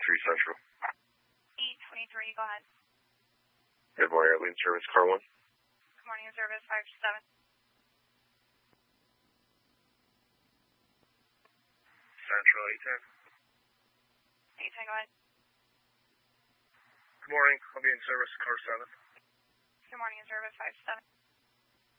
Central. E23, go ahead. Good morning, Arlene Service, car 1. Good morning, service 527. Central 810. 810, go ahead. Good morning, I'll be in service, car 7. Good morning, service 527.